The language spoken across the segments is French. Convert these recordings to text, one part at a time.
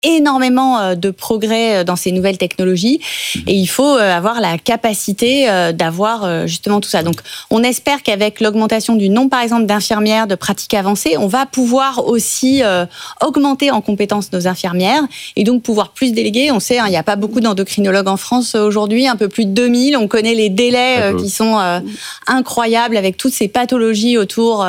énormément de progrès dans ces nouvelles technologies et il faut avoir la capacité d'avoir justement tout ça. Donc, on espère qu'avec l'augmentation du nombre, par exemple, d'infirmières de pratique avancée, on va pouvoir aussi augmenter en compétences nos infirmières et donc pouvoir plus déléguer. On sait, il n'y a pas beaucoup d'endocrinologues en France aujourd'hui, un peu plus de 2000. On connaît les délais qui sont incroyables avec toutes ces pathologies autour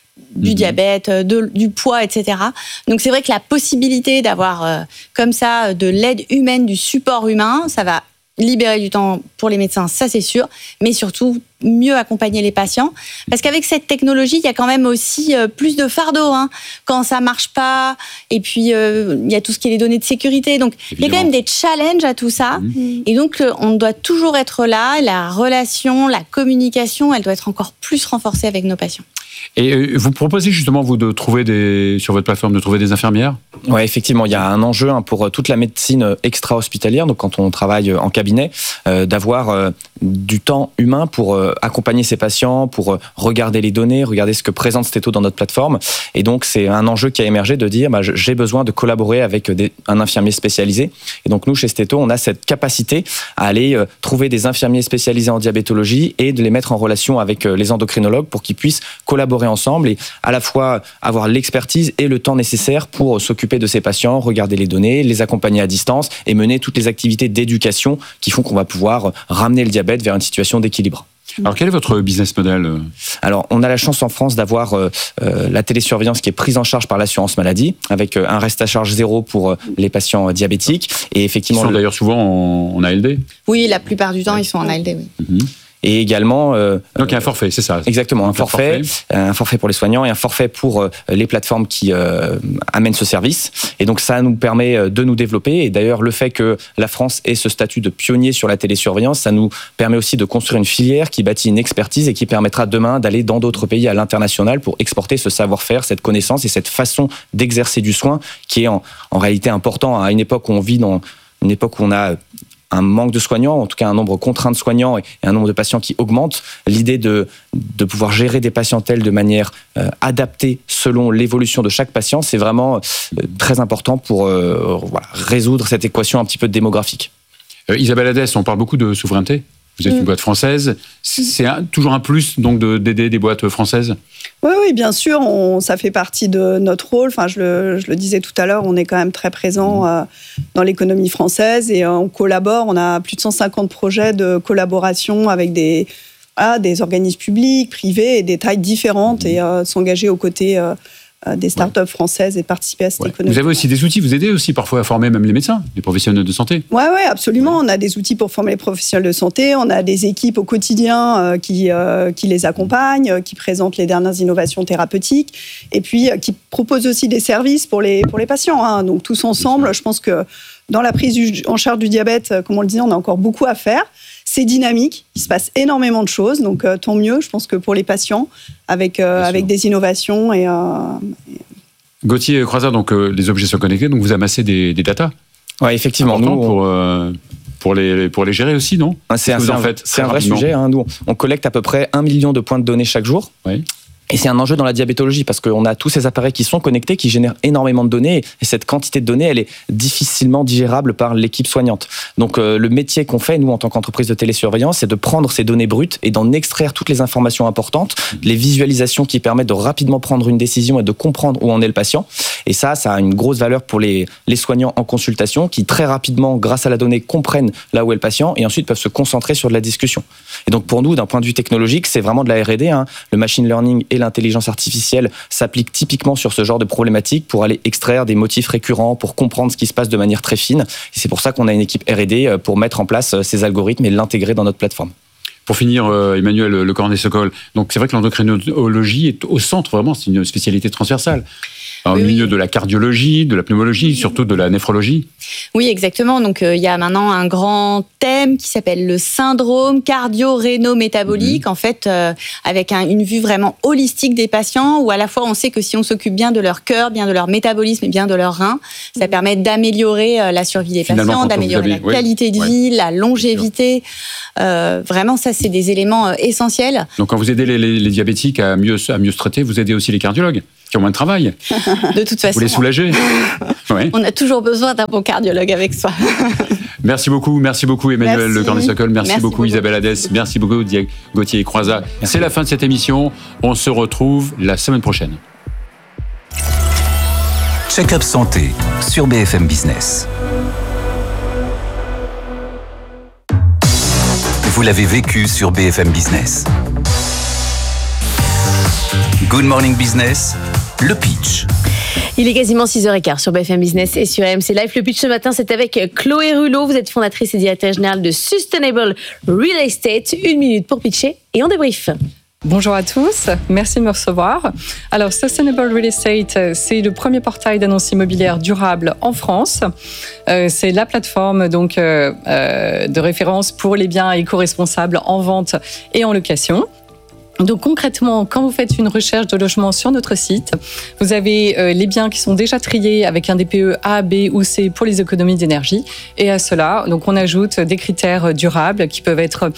du diabète, du poids, etc. Donc c'est vrai que la possibilité d'avoir comme ça de l'aide humaine, du support humain, ça va libérer du temps pour les médecins, ça c'est sûr, mais surtout mieux accompagner les patients. Parce qu'avec cette technologie, il y a quand même aussi plus de fardeau quand ça marche pas. Et puis, il y a tout ce qui est les données de sécurité. Donc, il y a quand même des challenges à tout ça. Et donc, on doit toujours être là. La relation, la communication, elle doit être encore plus renforcée avec nos patients. Et vous proposez justement, vous, de trouver sur votre plateforme, de trouver des infirmières ? Oui, effectivement, il y a un enjeu pour toute la médecine extra-hospitalière, donc quand on travaille en cabinet, d'avoir du temps humain pour accompagner ces patients, pour regarder les données, regarder ce que présente Stéto dans notre plateforme. Et donc, c'est un enjeu qui a émergé de dire, j'ai besoin de collaborer avec un infirmier spécialisé. Et donc, nous, chez Stéto, on a cette capacité à aller trouver des infirmiers spécialisés en diabétologie et de les mettre en relation avec les endocrinologues pour qu'ils puissent collaborer ensemble et à la fois avoir l'expertise et le temps nécessaire pour s'occuper de ces patients, regarder les données, les accompagner à distance et mener toutes les activités d'éducation qui font qu'on va pouvoir ramener le diabète vers une situation d'équilibre. Alors, quel est votre business model ? Alors, on a la chance en France d'avoir la télésurveillance qui est prise en charge par l'assurance maladie, avec un reste à charge zéro pour les patients diabétiques. Et effectivement, ils sont d'ailleurs souvent en ALD ? Oui, la plupart du temps, ils sont en ALD, oui. Et également... donc, il y a un forfait, c'est ça ? Exactement, un forfait pour les soignants et un forfait pour les plateformes qui amènent ce service. Et donc, ça nous permet de nous développer. Et d'ailleurs, le fait que la France ait ce statut de pionnier sur la télésurveillance, ça nous permet aussi de construire une filière qui bâtit une expertise et qui permettra demain d'aller dans d'autres pays à l'international pour exporter ce savoir-faire, cette connaissance et cette façon d'exercer du soin qui est en réalité important à une époque où on vit dans une époque où on a un manque de soignants, en tout cas un nombre contraint de soignants et un nombre de patients qui augmente. L'idée de pouvoir gérer des patientèles de manière adaptée selon l'évolution de chaque patient, c'est vraiment très important pour résoudre cette équation un petit peu démographique. Isabelle Hadès, on parle beaucoup de souveraineté. Vous êtes une boîte française. C'est toujours un plus donc d'aider des boîtes françaises ? Oui, bien sûr. Ça fait partie de notre rôle. Enfin, je le disais tout à l'heure, on est quand même très présent dans l'économie française et on collabore. On a plus de 150 projets de collaboration avec des organismes publics, privés et des tailles différentes et s'engager aux côtés des startups françaises et participer à cette économie. Vous avez aussi des outils, vous aidez aussi parfois à former même les médecins, les professionnels de santé. Oui, absolument. On a des outils pour former les professionnels de santé, on a des équipes au quotidien qui les accompagnent, qui présentent les dernières innovations thérapeutiques et puis qui proposent aussi des services pour les patients. Donc tous ensemble, je pense que dans la prise en charge du diabète, comme on le disait, on a encore beaucoup à faire. C'est dynamique, il se passe énormément de choses, donc tant mieux, je pense que pour les patients, avec des innovations. Gauthier Croizat, donc les objets sont connectés, donc vous amassez des datas. Oui, effectivement. Nous, pour les gérer aussi, non ? C'est un vrai sujet. Nous, on collecte à peu près 1 million de points de données chaque jour. Oui. Et c'est un enjeu dans la diabétologie parce qu'on a tous ces appareils qui sont connectés, qui génèrent énormément de données et cette quantité de données, elle est difficilement digérable par l'équipe soignante. Donc le métier qu'on fait, nous, en tant qu'entreprise de télésurveillance, c'est de prendre ces données brutes et d'en extraire toutes les informations importantes, les visualisations qui permettent de rapidement prendre une décision et de comprendre où en est le patient. Et ça a une grosse valeur pour les soignants en consultation qui, très rapidement, grâce à la donnée, comprennent là où est le patient et ensuite peuvent se concentrer sur de la discussion. Et donc pour nous, d'un point de vue technologique, c'est vraiment de la R&D. Le machine learning et l'intelligence artificielle s'appliquent typiquement sur ce genre de problématiques pour aller extraire des motifs récurrents, pour comprendre ce qui se passe de manière très fine. Et c'est pour ça qu'on a une équipe R&D pour mettre en place ces algorithmes et l'intégrer dans notre plateforme. Pour finir, Emmanuel Le Cornet-Sokol, donc c'est vrai que l'endocrinologie est au centre, vraiment, c'est une spécialité transversale. Au milieu de la cardiologie, de la pneumologie, surtout de la néphrologie. Oui, exactement. Donc, il y a maintenant un grand thème qui s'appelle le syndrome cardio-réno-métabolique, en fait, avec une vue vraiment holistique des patients, où à la fois on sait que si on s'occupe bien de leur cœur, bien de leur métabolisme et bien de leurs reins, ça permet d'améliorer la survie des patients, d'améliorer la qualité de vie, la longévité. Vraiment, ça, c'est des éléments essentiels. Donc, quand vous aidez les diabétiques à mieux se traiter, vous aidez aussi les cardiologues ? qui ont moins de travail. De toute façon. Vous les soulager. Ouais. On a toujours besoin d'un bon cardiologue avec soi. Merci beaucoup Emmanuel Le Cornet-Sokol. Merci beaucoup Isabelle Hadès. Merci beaucoup Gauthier Croizat. C'est la fin de cette émission. On se retrouve la semaine prochaine. Check-up santé sur BFM Business. Vous l'avez vécu sur BFM Business. Good Morning Business, le pitch. Il est quasiment 6h15 sur BFM Business et sur RMC Live. Le pitch ce matin, c'est avec Chloé Rulot. Vous êtes fondatrice et directrice générale de Sustainable Real Estate. 1 minute pour pitcher et on débrief. Bonjour à tous, merci de me recevoir. Alors, Sustainable Real Estate, c'est le premier portail d'annonces immobilières durables en France. C'est la plateforme donc de référence pour les biens éco-responsables en vente et en location. Donc concrètement, quand vous faites une recherche de logement sur notre site, vous avez les biens qui sont déjà triés avec un DPE A, B ou C pour les économies d'énergie. Et à cela, donc on ajoute des critères durables qui peuvent être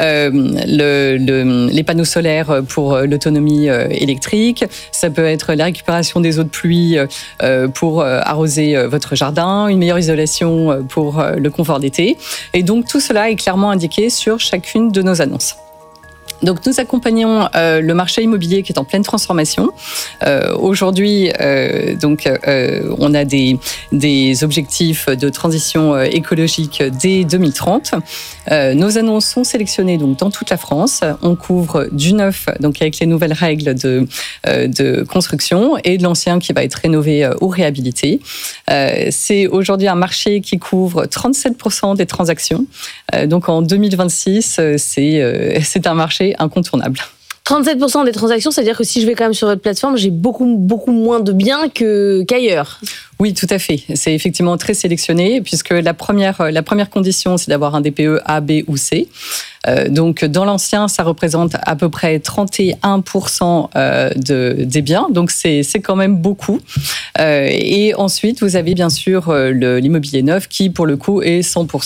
les panneaux solaires pour l'autonomie électrique. Ça peut être la récupération des eaux de pluie pour arroser votre jardin, une meilleure isolation pour le confort d'été. Et donc tout cela est clairement indiqué sur chacune de nos annonces. Donc nous accompagnons le marché immobilier qui est en pleine transformation. Aujourd'hui, on a des objectifs de transition écologique dès 2030. Nos annonces sont sélectionnées donc dans toute la France. On couvre du neuf, donc avec les nouvelles règles de construction, et de l'ancien qui va être rénové ou réhabilité. C'est aujourd'hui un marché qui couvre 37% des transactions. Donc en 2026, c'est un marché incontournable. 37% des transactions, c'est-à-dire que si je vais quand même sur votre plateforme, j'ai beaucoup moins de biens qu'ailleurs. Oui, tout à fait. C'est effectivement très sélectionné, puisque la première condition, c'est d'avoir un DPE A, B ou C. Donc, dans l'ancien, ça représente à peu près 31% des biens. Donc, c'est quand même beaucoup. Et ensuite, vous avez bien sûr l'immobilier neuf qui, pour le coup, est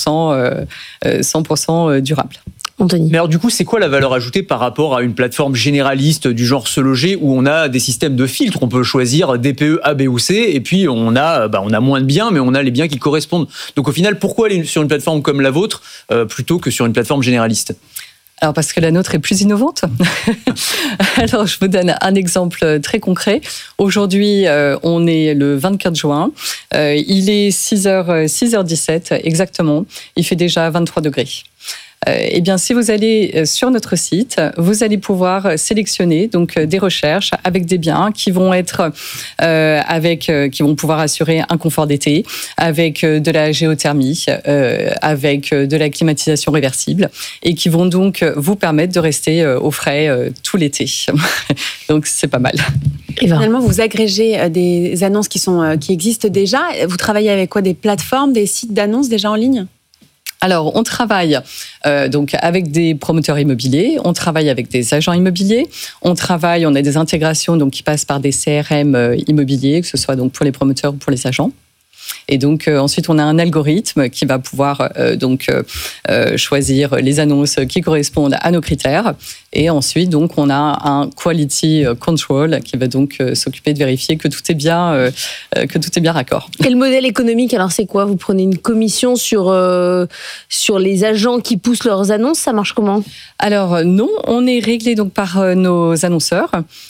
100% durable. Anthony. Mais alors du coup, c'est quoi la valeur ajoutée par rapport à une plateforme généraliste du genre Se Loger où on a des systèmes de filtres, on peut choisir DPE A, B ou C, et puis on a moins de biens, mais on a les biens qui correspondent. Donc au final, pourquoi aller sur une plateforme comme la vôtre plutôt que sur une plateforme généraliste ? Alors parce que la nôtre est plus innovante. Alors je vous donne un exemple très concret. Aujourd'hui, on est le 24 juin. Il est 6h17 exactement. Il fait déjà 23 degrés. Eh bien, si vous allez sur notre site, vous allez pouvoir sélectionner donc des recherches avec des biens qui vont être qui vont pouvoir assurer un confort d'été, avec de la géothermie, avec de la climatisation réversible, et qui vont donc vous permettre de rester au frais tout l'été. Donc c'est pas mal. Et finalement, vous agrégez des annonces qui existent déjà. Vous travaillez avec quoi ? Des plateformes, des sites d'annonces déjà en ligne ? Alors, on travaille donc avec des promoteurs immobiliers, on travaille avec des agents immobiliers, on a des intégrations donc qui passent par des CRM immobiliers, que ce soit donc pour les promoteurs ou pour les agents. Et donc ensuite, on a un algorithme qui va pouvoir choisir les annonces qui correspondent à nos critères. Et ensuite, donc, on a un quality control qui va donc s'occuper de vérifier que tout est bien raccord. Et le modèle économique, alors c'est quoi ? Vous prenez une commission sur les agents qui poussent leurs annonces, ça marche comment ? Alors non, on est réglé donc par nos annonceurs,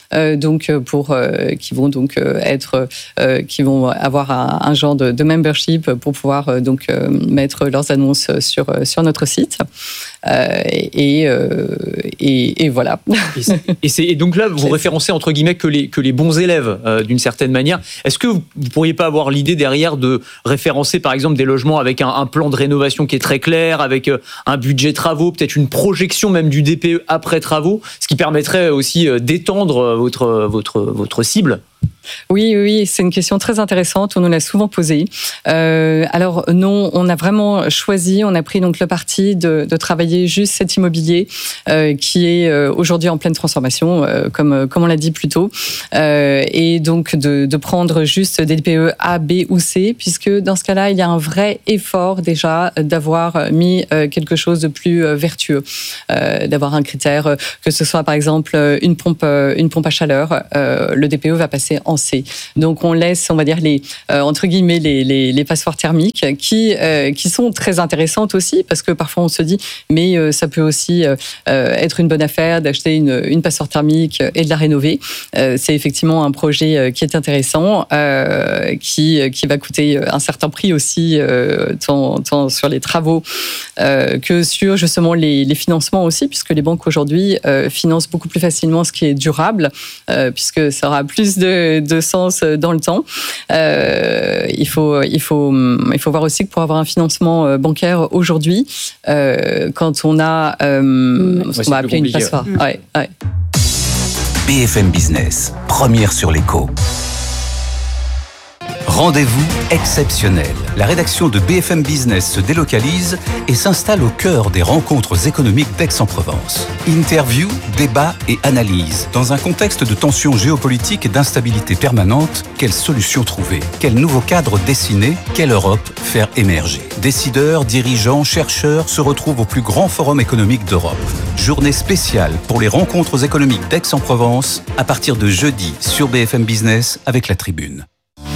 qui vont avoir un genre de membership pour pouvoir mettre leurs annonces sur notre site. Et voilà. Et donc là, vous référencez entre guillemets que les bons élèves d'une certaine manière. Est-ce que vous pourriez pas avoir l'idée derrière de référencer par exemple des logements avec un plan de rénovation qui est très clair, avec un budget travaux, peut-être une projection même du DPE après travaux, ce qui permettrait aussi d'étendre votre cible? Oui, c'est une question très intéressante. On nous l'a souvent posée. Alors non, on a vraiment choisi, on a pris donc le parti de travailler juste cet immobilier qui est aujourd'hui en pleine transformation, comme on l'a dit plus tôt, et donc de prendre juste des DPE A, B ou C, puisque dans ce cas-là, il y a un vrai effort déjà d'avoir mis quelque chose de plus vertueux, d'avoir un critère, que ce soit par exemple une pompe à chaleur, le DPE va passer passer en C. Donc on laisse, on va dire, entre guillemets, les passoires thermiques qui sont très intéressantes aussi, parce que parfois on se dit, mais ça peut aussi être une bonne affaire d'acheter une passoire thermique et de la rénover. C'est effectivement un projet qui est intéressant, qui va coûter un certain prix aussi, tant sur les travaux que sur justement les financements aussi, puisque les banques aujourd'hui financent beaucoup plus facilement ce qui est durable, puisque ça aura plus de sens dans le temps. Il faut voir aussi que pour avoir un financement bancaire aujourd'hui, quand on a ce qu'on va appeler une passoire. Ouais. BFM Business, première sur l'écho. Rendez-vous exceptionnel. La rédaction de BFM Business se délocalise et s'installe au cœur des rencontres économiques d'Aix-en-Provence. Interview, débat et analyse. Dans un contexte de tensions géopolitiques et d'instabilité permanente, quelles solutions trouver? Quel nouveau cadre dessiner? Quelle Europe faire émerger? Décideurs, dirigeants, chercheurs se retrouvent au plus grand forum économique d'Europe. Journée spéciale pour les rencontres économiques d'Aix-en-Provence à partir de jeudi sur BFM Business avec La Tribune.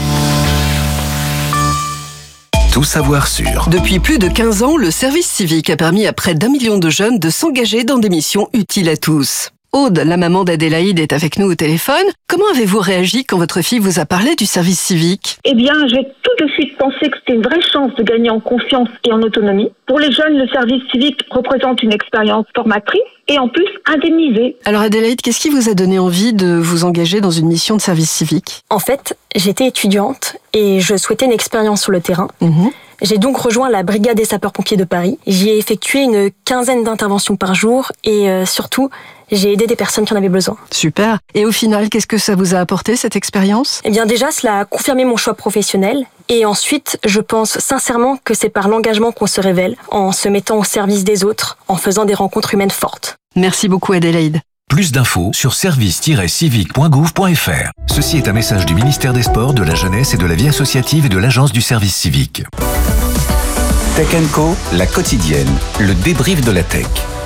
Tout savoir sur. Depuis plus de 15 ans, le service civique a permis à près d'1 million de jeunes de s'engager dans des missions utiles à tous. Aude, la maman d'Adélaïde, est avec nous au téléphone. Comment avez-vous réagi quand votre fille vous a parlé du service civique? Eh bien, j'ai tout de suite pensé que c'était une vraie chance de gagner en confiance et en autonomie. Pour les jeunes, le service civique représente une expérience formatrice et en plus indemnisée. Alors Adélaïde, qu'est-ce qui vous a donné envie de vous engager dans une mission de service civique? En fait, j'étais étudiante et je souhaitais une expérience sur le terrain. J'ai donc rejoint la brigade des sapeurs-pompiers de Paris. J'y ai effectué une 15aine d'interventions par jour et surtout, j'ai aidé des personnes qui en avaient besoin. Super. Et au final, qu'est-ce que ça vous a apporté, cette expérience? Eh bien déjà, cela a confirmé mon choix professionnel. Et ensuite, je pense sincèrement que c'est par l'engagement qu'on se révèle, en se mettant au service des autres, en faisant des rencontres humaines fortes. Merci beaucoup Adélaïde. Plus d'infos sur service-civique.gouv.fr. Ceci est un message du ministère des Sports, de la Jeunesse et de la Vie associative et de l'Agence du service civique. Tech & Co, la quotidienne, le débrief de la tech.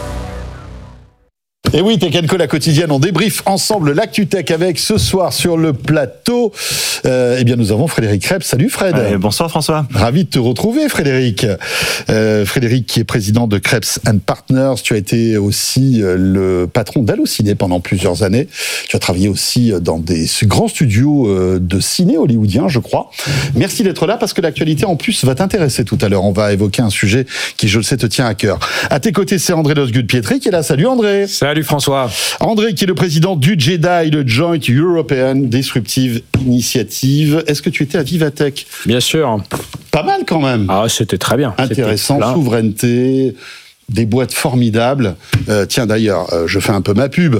Et oui, Tech & Co, la quotidienne, on débriefe ensemble l'actu tech avec ce soir sur le plateau. Eh bien, nous avons Frédéric Krebs. Salut Fred. Bonsoir François. Ravi de te retrouver Frédéric. Frédéric qui est président de Krebs & Partners. Tu as été aussi le patron d'Allociné pendant plusieurs années. Tu as travaillé aussi dans des grands studios de ciné hollywoodiens, je crois. Merci d'être là parce que l'actualité en plus va t'intéresser tout à l'heure. On va évoquer un sujet qui, je le sais, te tient à cœur. À tes côtés, c'est André Losgut-Pietri qui est là. Salut André. Salut François. André qui est le président du JEDI, le Joint European Disruptive Initiative. Est-ce que tu étais à Vivatech? Bien sûr. Pas mal quand même. Ah, c'était très bien. Intéressant, souveraineté, des boîtes formidables. Tiens d'ailleurs, je fais un peu ma pub.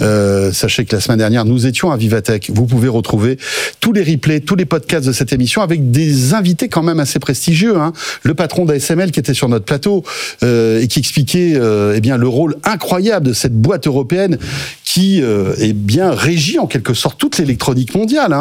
Sachez que la semaine dernière, nous étions à Vivatech. Vous pouvez retrouver tous les replays, tous les podcasts de cette émission avec des invités quand même assez prestigieux. Le patron d'ASML qui était sur notre plateau et qui expliquait eh bien le rôle incroyable de cette boîte européenne qui eh bien régit en quelque sorte toute l'électronique mondiale.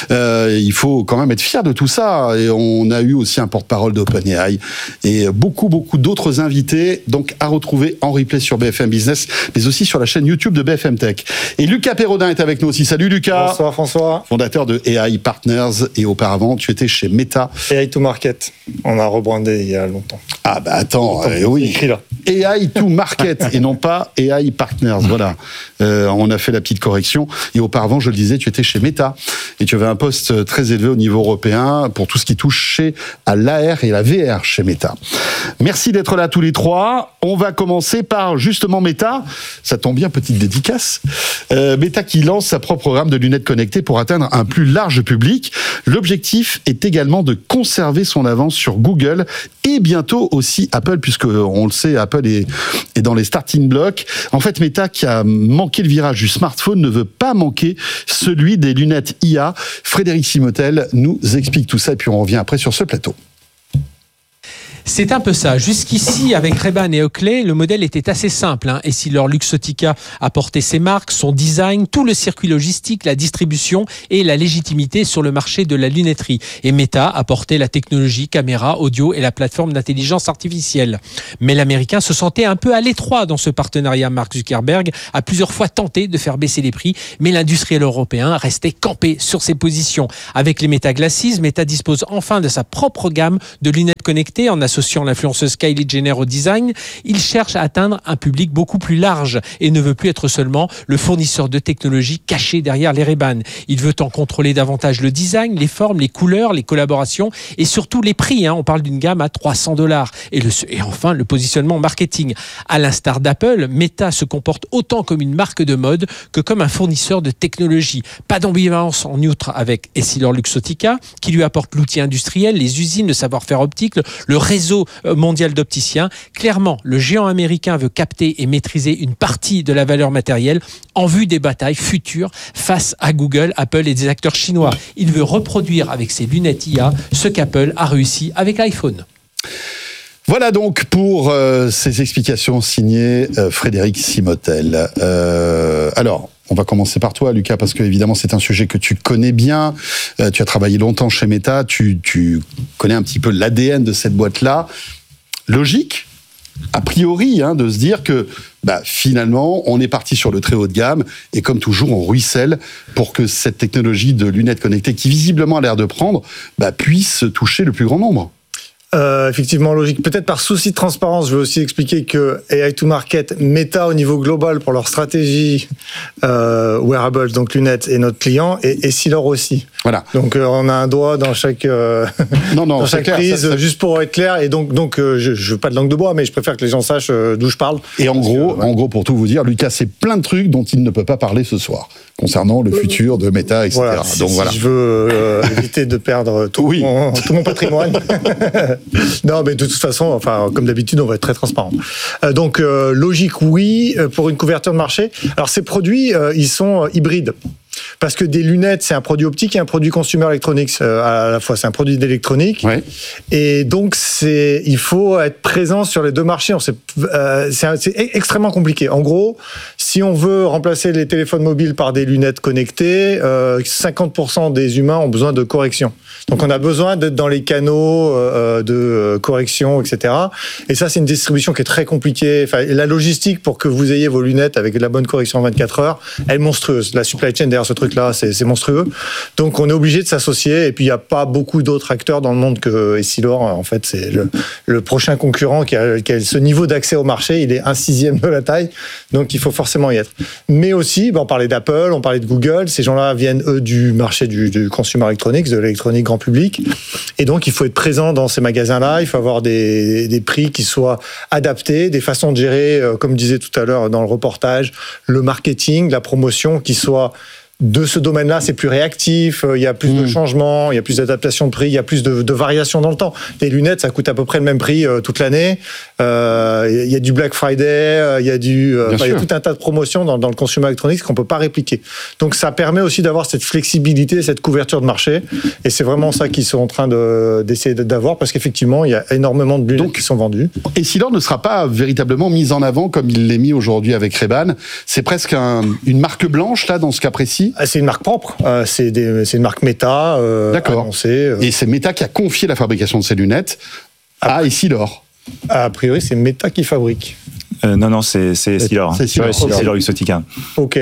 Il faut quand même être fier de tout ça. Et on a eu aussi un porte-parole d'OpenAI et beaucoup d'autres invités. Donc à retrouver en replay sur BFM Business, mais aussi sur la chaîne YouTube de BFM Tech. Et Lucas Perrodin est avec nous aussi. Salut Lucas. Bonsoir François. Fondateur de AI Partners et auparavant tu étais chez Meta. AI to Market. On a rebrandé il y a longtemps. Ah bah attends, oui. Écrit là. AI to Market et non pas AI Partners. Voilà. On a fait la petite correction. Et auparavant, je le disais, tu étais chez Meta et tu avais un poste très élevé au niveau européen pour tout ce qui touche à l'AR et la VR chez Meta. Merci d'être là tous les trois. On va commencer par justement Meta. Ça tombe bien, petite dédicace. Meta qui lance sa propre gamme de lunettes connectées pour atteindre un plus large public. L'objectif est également de conserver son avance sur Google et bientôt aussi Apple, puisque on le sait, Apple est dans les starting blocks. En fait, Meta qui a manqué le virage du smartphone ne veut pas manquer celui des lunettes IA. Frédéric Simotel nous explique tout ça et puis on revient après sur ce plateau. C'est un peu ça. Jusqu'ici, avec Ray-Ban et Oakley, le modèle était assez simple. Essilor Luxottica apportait ses marques, son design, tout le circuit logistique, la distribution et la légitimité sur le marché de la lunetterie. Et Meta apportait la technologie, caméra, audio et la plateforme d'intelligence artificielle. Mais l'Américain se sentait un peu à l'étroit dans ce partenariat. Mark Zuckerberg a plusieurs fois tenté de faire baisser les prix, mais l'industriel européen restait campé sur ses positions. Avec les Meta Glasses, Meta dispose enfin de sa propre gamme de lunettes connectées en associant l'influenceuse Kylie Jenner au design. Il cherche à atteindre un public beaucoup plus large et ne veut plus être seulement le fournisseur de technologie caché derrière les Ray-Ban. Il veut en contrôler davantage le design, les formes, les couleurs, les collaborations et surtout les prix. On parle d'une gamme à $300. Et enfin, le positionnement marketing. À l'instar d'Apple, Meta se comporte autant comme une marque de mode que comme un fournisseur de technologie. Pas d'ambivalence en outre avec Essilor Luxottica, qui lui apporte l'outil industriel, les usines, le savoir-faire optique, le réseau mondial d'opticiens. Clairement, le géant américain veut capter et maîtriser une partie de la valeur matérielle en vue des batailles futures face à Google, Apple et des acteurs chinois. Il veut reproduire avec ses lunettes IA ce qu'Apple a réussi avec l'iPhone. Voilà donc pour ces explications signées Frédéric Simotel. Alors, on va commencer par toi, Lucas, parce que évidemment c'est un sujet que tu connais bien. Tu as travaillé longtemps chez Meta, tu connais un petit peu l'ADN de cette boîte-là. Logique, a priori, de se dire que finalement, on est parti sur le très haut de gamme et comme toujours, on ruisselle pour que cette technologie de lunettes connectées, qui visiblement a l'air de prendre, puisse toucher le plus grand nombre. Effectivement, logique. Peut-être par souci de transparence, je veux aussi expliquer que AI2Market, Meta au niveau global pour leur stratégie wearables, donc lunettes, et notre client, et Essilor aussi. Voilà. Donc on a un doigt dans chaque dans chaque prise, ça, juste pour être clair. Et donc je veux pas de langue de bois, mais je préfère que les gens sachent d'où je parle. Et en gros, pour tout vous dire, Lucas, c'est plein de trucs dont il ne peut pas parler ce soir concernant le futur de Meta, etc. Voilà, donc voilà. Si je veux éviter de perdre tout mon patrimoine. Non, mais de toute façon, comme d'habitude, on va être très transparent. Donc, logique, oui, pour une couverture de marché. Alors, ces produits, ils sont hybrides. Parce que des lunettes, c'est un produit optique et un produit consumer electronics à la fois. C'est un produit d'électronique. Ouais. Et donc, il faut être présent sur les deux marchés. C'est extrêmement compliqué. En gros, si on veut remplacer les téléphones mobiles par des lunettes connectées, 50% des humains ont besoin de correction. Donc, on a besoin d'être dans les canaux de correction, etc. Et ça, c'est une distribution qui est très compliquée. La logistique pour que vous ayez vos lunettes avec la bonne correction en 24 heures, elle est monstrueuse. La supply chain derrière ce truc-là, c'est monstrueux. Donc, on est obligé de s'associer. Et puis, il n'y a pas beaucoup d'autres acteurs dans le monde que Essilor. En fait, c'est le prochain concurrent qui a ce niveau d'accès au marché. Il est 1/6 de la taille. Donc, il faut forcément y être. Mais aussi, on parlait d'Apple, on parlait de Google. Ces gens-là viennent, eux, du marché du consumer electronics, de l'électronique grand public. Et donc, il faut être présent dans ces magasins-là. Il faut avoir des prix qui soient adaptés, des façons de gérer, comme je disais tout à l'heure dans le reportage, le marketing, la promotion qui soit de ce domaine-là, c'est plus réactif, il y a plus de changements, il y a plus d'adaptation de prix, il y a plus de variations dans le temps. Les lunettes, ça coûte à peu près le même prix toute l'année. Il y a du Black Friday, il y a tout un tas de promotions dans le consumer electronics qu'on peut pas répliquer. Donc ça permet aussi d'avoir cette flexibilité, cette couverture de marché. Et c'est vraiment ça qu'ils sont en train d'essayer d'avoir, parce qu'effectivement, il y a énormément de lunettes qui sont vendues. Essilor ne sera pas véritablement mise en avant comme il l'est mis aujourd'hui avec Ray-Ban. C'est presque une marque blanche, là, dans ce cas précis. C'est une marque propre, c'est une marque Meta. D'accord. Annoncée. Et c'est Meta qui a confié la fabrication de ces lunettes à Essilor. A priori, c'est Meta qui fabrique. Non, c'est Essilor. C'est Essilor Luxottica. Ok.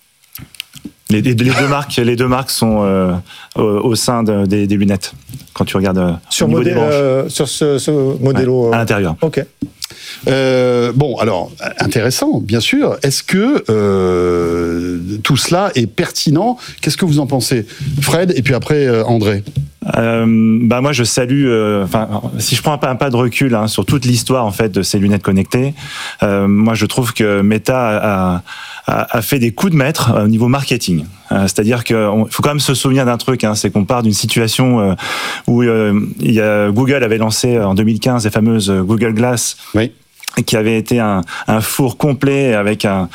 Les deux marques sont au sein des lunettes. Quand tu regardes sur ce modélo à l'intérieur. Ok. Bon, alors, intéressant, bien sûr. Est-ce que tout cela est pertinent ? Qu'est-ce que vous en pensez ? Fred, et puis après, André. Moi, je salue. Si je prends un pas de recul sur toute l'histoire en fait de ces lunettes connectées, moi, je trouve que Meta a fait des coups de maître au niveau marketing. C'est-à-dire qu'il faut quand même se souvenir d'un truc, c'est qu'on part d'une situation où Google avait lancé en 2015 les fameuses Google Glass. Oui. qui avait été un four complet avec une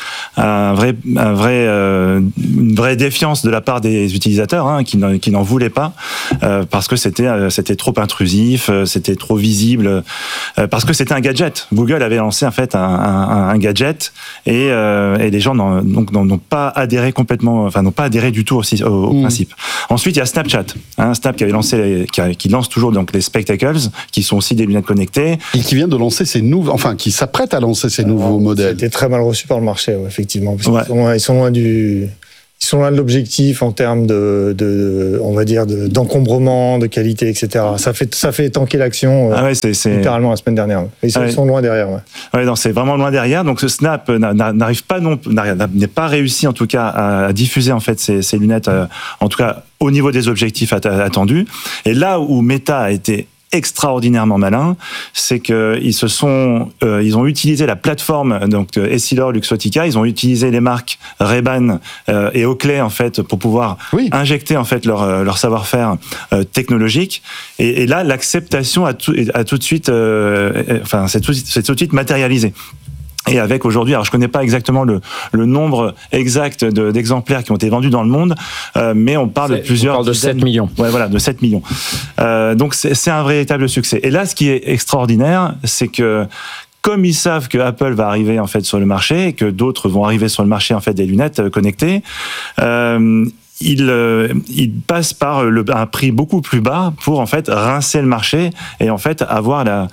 vraie défiance de la part des utilisateurs qui n'en voulaient pas parce que c'était trop intrusif, c'était trop visible, parce que c'était un gadget. Google avait lancé en fait un gadget et les gens n'ont pas adhéré complètement, enfin n'ont pas adhéré du tout au principe. Ensuite, il y a Snapchat, Snap qui avait lancé, qui lance toujours donc les Spectacles, qui sont aussi des lunettes connectées et qui vient de lancer ces nouveaux, enfin qui s'apprête à lancer ces nouveaux modèles. C'était très mal reçu par le marché, effectivement. Parce qu'ils sont loin de l'objectif en termes on va dire, d'encombrement, de qualité, etc. Ça fait tanker l'action littéralement la semaine dernière. Et ils sont loin derrière. Non, c'est vraiment loin derrière. Donc ce Snap n'est pas réussi en tout cas à diffuser en fait ces lunettes, en tout cas au niveau des objectifs attendus. Et là où Meta a été extraordinairement malin, c'est que ils ont utilisé la plateforme donc Essilor, Luxottica, ils ont utilisé les marques Ray-Ban et Oakley en fait pour pouvoir injecter en fait leur savoir-faire technologique. Et là, l'acceptation a tout de suite, c'est tout de suite matérialisé. Et avec aujourd'hui, alors je connais pas exactement le nombre exact d'exemplaires qui ont été vendus dans le monde, mais on parle de plusieurs. On parle de 7 millions. Ouais, voilà, de 7 millions. Donc c'est un véritable succès. Et là, ce qui est extraordinaire, c'est que comme ils savent que Apple va arriver en fait sur le marché et que d'autres vont arriver sur le marché en fait des lunettes connectées, il passe par un prix beaucoup plus bas pour en fait rincer le marché et en fait avoir la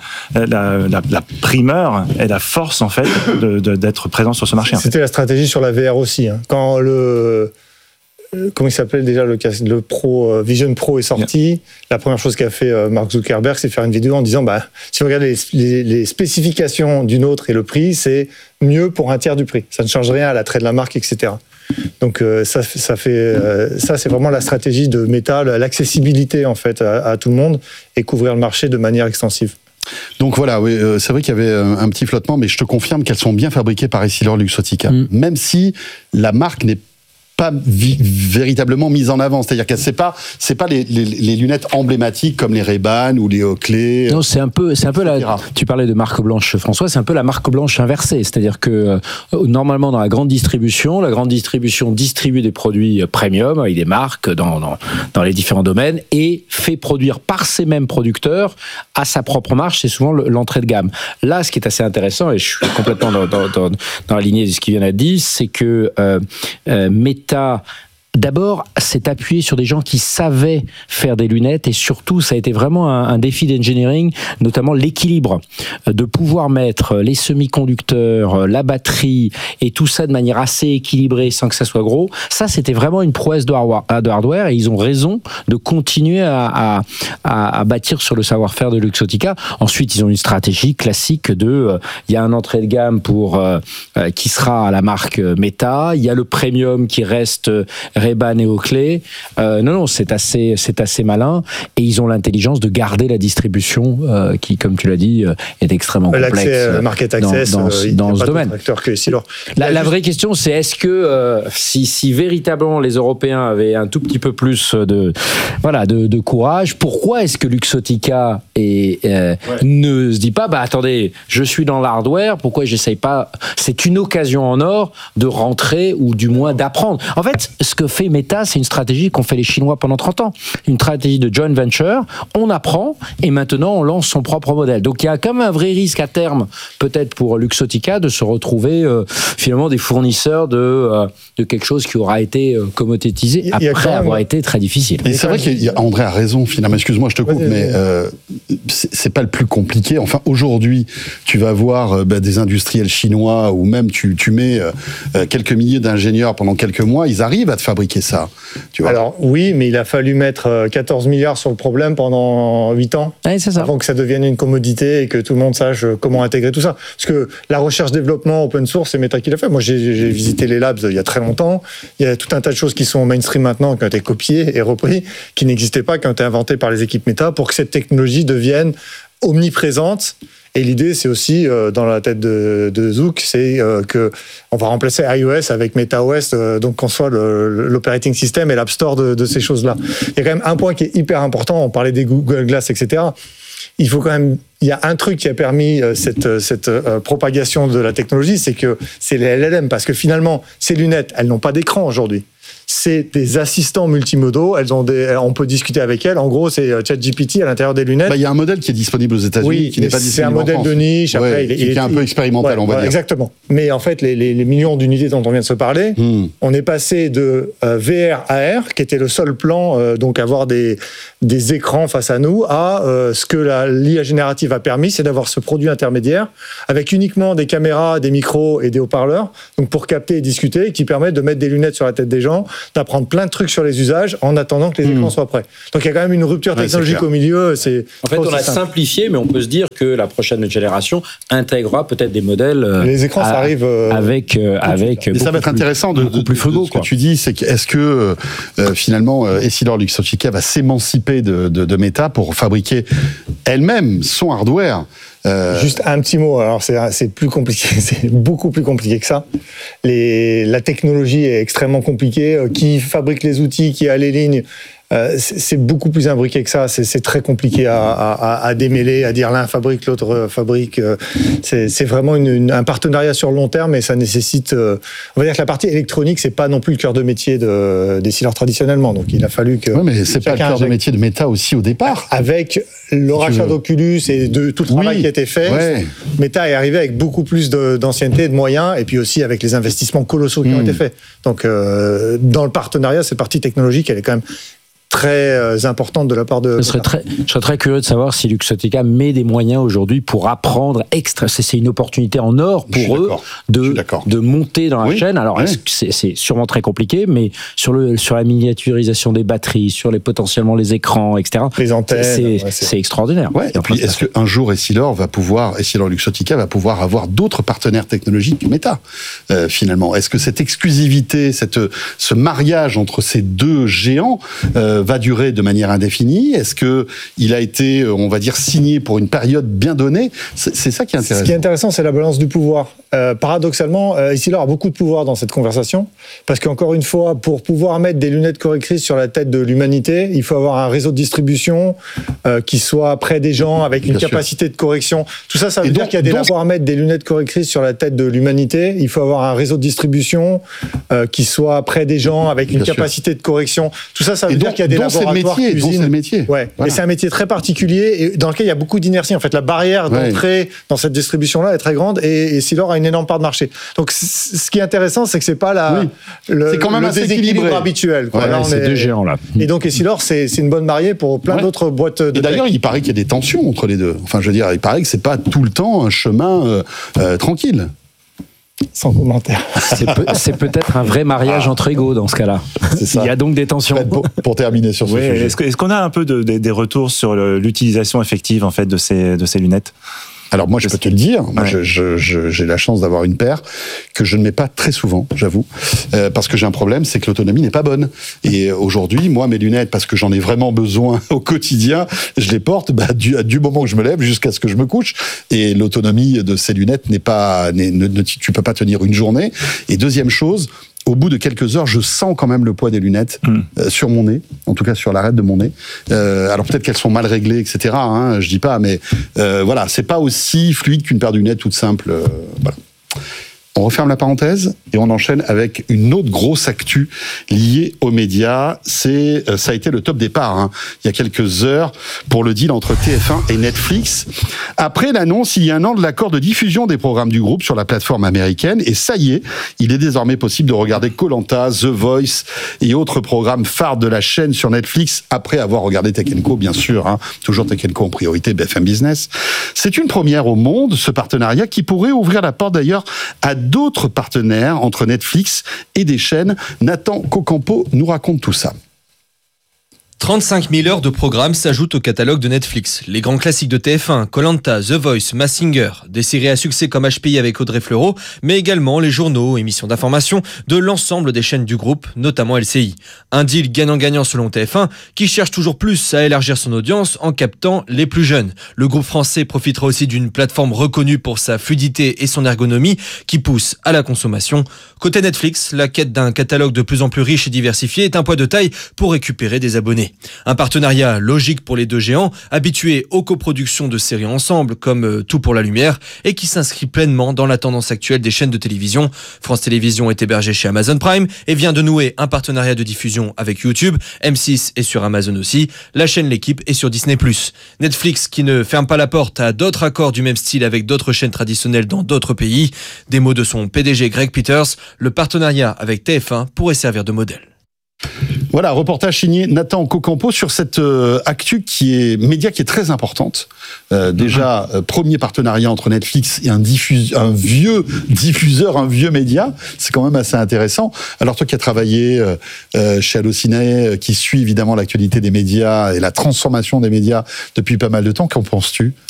primeur et la force en fait d'être présent sur ce marché. C'était la stratégie sur la VR aussi. Quand comment il s'appelait déjà le Pro Vision Pro est sorti, la première chose qu'a fait Mark Zuckerberg, c'est faire une vidéo en disant si vous regardez les spécifications d'une autre et le prix, c'est mieux pour un tiers du prix. Ça ne change rien à l'attrait de la marque, etc. Donc ça c'est vraiment la stratégie de Meta, l'accessibilité en fait à tout le monde et couvrir le marché de manière extensive. Donc voilà, c'est vrai qu'il y avait un petit flottement, mais je te confirme qu'elles sont bien fabriquées par Essilor Luxottica, même si la marque n'est pas véritablement mise en avant, c'est-à-dire que c'est pas les lunettes emblématiques comme les Ray-Ban ou les Oakley. Non, c'est un peu tu parlais de marque blanche, François, c'est un peu la marque blanche inversée, c'est-à-dire que normalement dans la grande distribution distribue des produits premium avec des marques dans les différents domaines et fait produire par ces mêmes producteurs à sa propre marge, c'est souvent l'entrée de gamme. Là, ce qui est assez intéressant, et je suis complètement dans la lignée de ce qui vient d'être dit, c'est que Meta d'abord, s'est appuyé sur des gens qui savaient faire des lunettes et surtout, ça a été vraiment un défi d'engineering, notamment l'équilibre, de pouvoir mettre les semi-conducteurs, la batterie et tout ça de manière assez équilibrée sans que ça soit gros. Ça, c'était vraiment une prouesse de hardware et ils ont raison de continuer à bâtir sur le savoir-faire de Luxottica. Ensuite, ils ont une stratégie classique il y a un entrée de gamme qui sera à la marque Meta, il y a le premium qui reste Ray-Ban et Oakley. Non, c'est assez malin et ils ont l'intelligence de garder la distribution qui, comme tu l'as dit, est extrêmement complexe. Market access, dans ce domaine. La vraie question, c'est est-ce que si véritablement les Européens avaient un tout petit peu plus de courage, pourquoi est-ce que Luxottica ne se dit pas attendez, je suis dans l'hardware, pourquoi j'essaye pas? C'est une occasion en or de rentrer ou du moins d'apprendre. En fait, ce que fait Meta, c'est une stratégie qu'ont fait les Chinois pendant 30 ans. Une stratégie de joint venture, on apprend et maintenant on lance son propre modèle. Donc il y a quand même un vrai risque à terme, peut-être pour Luxottica, de se retrouver finalement des fournisseurs de quelque chose qui aura été commodétisé après avoir été très difficile. Et c'est vrai qu'André a raison, finalement, excuse-moi, je te coupe, mais c'est pas le plus compliqué. Enfin, aujourd'hui, tu vas voir des industriels chinois ou même tu mets quelques milliers d'ingénieurs pendant quelques mois, ils arrivent à te fabriquer ça. Tu vois. Alors oui, mais il a fallu mettre 14 milliards sur le problème pendant 8 ans avant que ça devienne une commodité et que tout le monde sache comment intégrer tout ça. Parce que la recherche-développement open source, c'est Meta qui l'a fait. Moi, j'ai visité les labs il y a très longtemps. Il y a tout un tas de choses qui sont mainstream maintenant, qui ont été copiées et repris, qui n'existaient pas, qui ont été inventées par les équipes Meta pour que cette technologie devienne omniprésente. Et l'idée, c'est aussi, dans la tête de Zouk, c'est que on va remplacer iOS avec MetaOS, donc qu'on soit l'operating system et l'App Store de ces choses-là. Il y a quand même un point qui est hyper important, on parlait des Google Glass, etc. il faut quand même. Il y a un truc qui a permis cette propagation de la technologie, c'est que c'est les LLM, parce que finalement, ces lunettes, elles n'ont pas d'écran aujourd'hui. C'est des assistants multimodaux. On peut discuter avec elles. En gros, c'est ChatGPT à l'intérieur des lunettes. Il y a un modèle qui est disponible aux États-Unis, qui n'est pas disponible en France. C'est un modèle de niche. Après, qui est un peu expérimental, on va dire. Exactement. Mais en fait, les millions d'unités dont on vient de se parler, on est passé de VR à AR, qui était le seul plan, donc avoir des écrans face à nous, à ce que l'IA générative a permis, c'est d'avoir ce produit intermédiaire avec uniquement des caméras, des micros et des haut-parleurs, donc pour capter et discuter, qui permettent de mettre des lunettes sur la tête des gens, d'apprendre plein de trucs sur les usages en attendant que les écrans soient prêts. Donc il y a quand même une rupture technologique au milieu. En fait, on a simplifié, mais on peut se dire que la prochaine génération intégrera peut-être des modèles. Les écrans, ça arrive avec. Et ça va être intéressant de plus frugal. Ce que tu dis, c'est est-ce que finalement EssilorLuxottica va s'émanciper de Meta pour fabriquer elle-même son hardware? Juste un petit mot, alors c'est plus compliqué, c'est beaucoup plus compliqué que ça. La technologie est extrêmement compliquée. Qui fabrique les outils, qui a les lignes, c'est beaucoup plus imbriqué que ça. C'est très compliqué à démêler, à dire l'un fabrique, l'autre fabrique. C'est vraiment un partenariat sur le long terme, et ça nécessite. On va dire que la partie électronique, c'est pas non plus le cœur de métier d'Essilor traditionnellement. Donc il a fallu que. Oui, mais c'est pas le cœur de métier de Meta aussi au départ. Avec le rachat d'Oculus et de tout le travail qui a été fait, Meta est arrivé avec beaucoup plus d'ancienneté, de moyens, et puis aussi avec les investissements colossaux qui ont été faits. Donc dans le partenariat, cette partie technologique, elle est quand même très importante de la part de. Je serais très curieux de savoir si Luxottica met des moyens aujourd'hui pour apprendre c'est une opportunité en or pour eux de monter dans la chaîne. Alors c'est sûrement très compliqué, mais sur la miniaturisation des batteries, sur potentiellement les écrans, etc. Les antennes, c'est extraordinaire. Ouais, et puis est-ce qu'un jour Essilor Luxottica va pouvoir avoir d'autres partenaires technologiques que Meta finalement? Est-ce que cette exclusivité, ce mariage entre ces deux géants va durer de manière indéfinie? Est-ce qu'il a été, on va dire, signé pour une période bien donnée? C'est ça qui est intéressant. Ce qui est intéressant, c'est la balance du pouvoir. Paradoxalement, Essilor a beaucoup de pouvoir dans cette conversation, parce qu'encore une fois, pour pouvoir mettre des lunettes correctrices sur la tête de l'humanité, il faut avoir un réseau de distribution qui soit près des gens, avec une capacité de correction. Tout ça, ça veut dire qu'il y a des labos à mettre des lunettes correctrices sur la tête de l'humanité. Il faut avoir un réseau de distribution qui soit près des gens, avec une capacité de correction. Tout ça, ça veut dire qu'il y a des laboratoires qui usinent. Ouais. Et c'est un métier très particulier, et dans lequel il y a beaucoup d'inertie. En fait, la barrière d'entrée dans cette distribution-là est très grande, et Essilor a une énorme part de marché. Donc, ce qui est intéressant, c'est que c'est pas c'est quand même le déséquilibre habituel. Ces deux géants là. Et donc, Essilor, c'est une bonne mariée pour plein d'autres boîtes de. Et d'ailleurs, il paraît qu'il y a des tensions entre les deux. Enfin, je veux dire, il paraît que c'est pas tout le temps un chemin tranquille. Sans commentaire. C'est peut-être un vrai mariage entre égaux dans ce cas-là. Il y a donc des tensions. Pour terminer sur ce sujet. Est-ce qu'on a un peu des retours sur l'utilisation effective en fait de ces lunettes? Alors moi, je peux te le dire, moi, j'ai la chance d'avoir une paire que je ne mets pas très souvent, j'avoue, parce que j'ai un problème, c'est que l'autonomie n'est pas bonne. Et aujourd'hui, moi, mes lunettes, parce que j'en ai vraiment besoin au quotidien, je les porte du moment où je me lève jusqu'à ce que je me couche. Et l'autonomie de ces lunettes tu peux pas tenir une journée. Et deuxième chose, au bout de quelques heures, je sens quand même le poids des lunettes sur mon nez, en tout cas sur l'arête de mon nez. Alors peut-être qu'elles sont mal réglées, etc. Je dis pas, mais voilà, c'est pas aussi fluide qu'une paire de lunettes toute simple. Voilà. On referme la parenthèse et on enchaîne avec une autre grosse actu liée aux médias. Ça a été le top départ, il y a quelques heures, pour le deal entre TF1 et Netflix. Après l'annonce, il y a un an, de l'accord de diffusion des programmes du groupe sur la plateforme américaine. Et ça y est, il est désormais possible de regarder Koh-Lanta, The Voice et autres programmes phares de la chaîne sur Netflix, après avoir regardé Tech & Co, bien sûr. Toujours Tech & Co en priorité, BFM Business. C'est une première au monde, ce partenariat, qui pourrait ouvrir la porte d'ailleurs à d'autres partenaires entre Netflix et des chaînes. Nathan Cocampo nous raconte tout ça. 35 000 heures de programmes s'ajoutent au catalogue de Netflix. Les grands classiques de TF1, Koh-Lanta, The Voice, Masked Singer, des séries à succès comme HPI avec Audrey Fleurot, mais également les journaux, émissions d'information de l'ensemble des chaînes du groupe, notamment LCI. Un deal gagnant-gagnant selon TF1, qui cherche toujours plus à élargir son audience en captant les plus jeunes. Le groupe français profitera aussi d'une plateforme reconnue pour sa fluidité et son ergonomie, qui pousse à la consommation. Côté Netflix, la quête d'un catalogue de plus en plus riche et diversifié est un poids de taille pour récupérer des abonnés. dernier. Un partenariat logique pour les deux géants, habitués aux coproductions de séries ensemble, comme Tout pour la lumière, et qui s'inscrit pleinement dans la tendance actuelle des chaînes de télévision. France Télévisions est hébergé chez Amazon Prime et vient de nouer un partenariat de diffusion avec YouTube. M6 est sur Amazon aussi. La chaîne L'équipe est sur Disney+. Netflix qui ne ferme pas la porte à d'autres accords du même style avec d'autres chaînes traditionnelles dans d'autres pays. Des mots de son PDG Greg Peters, le partenariat avec TF1 pourrait servir de modèle. Voilà, reportage signé Nathan Cocampo sur cette actu qui est très importante. Déjà, premier partenariat entre Netflix et un vieux diffuseur, un vieux média. C'est quand même assez intéressant. Alors toi qui as travaillé chez Allociné, qui suit évidemment l'actualité des médias et la transformation des médias depuis pas mal de temps, qu'en penses-tu ?